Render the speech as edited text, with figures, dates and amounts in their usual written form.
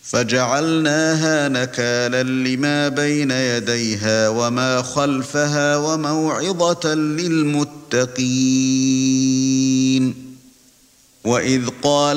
فجعلناها نكالا لما بين يديها وما خلفها وموعظة للمتقين. وإذ قال